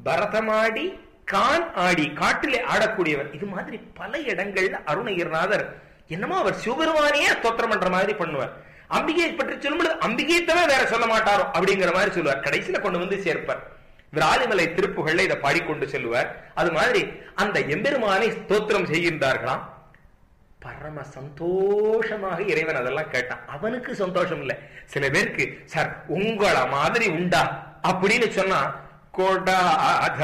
பரதமாடி கான் ஆடி காட்டிலே ஆடக்கூடியவர். இது மாதிரி பல இடங்கள்ல அருணகிரிநாதர் என்னமோ அவர் சிவபெருமானையே ஸ்தோத்திரம் பண்ற மாதிரி பண்ணுவார். அம்பிகையை பற்றி சொல்லும்போது அம்பிகையை தவிர வேற சொல்ல மாட்டாரோ அப்படிங்கிற மாதிரி சொல்லுவார். கடைசியில கொண்டு வந்து சேர்ப்பார். விராலிமலை திருப்புகள்ல இதை பாடிக்கொண்டு செல்வார். அது மாதிரி அந்த எம்பெருமானை ஸ்தோத்திரம் செய்கின்றார்களாம். பரம சந்தோஷமாக இறைவன் அதெல்லாம் கேட்டான். அவனுக்கு சந்தோஷம் இல்ல. சில பேருக்கு சார் உங்கள மாதிரி உண்டா அப்படின்னு சொன்னா கோடா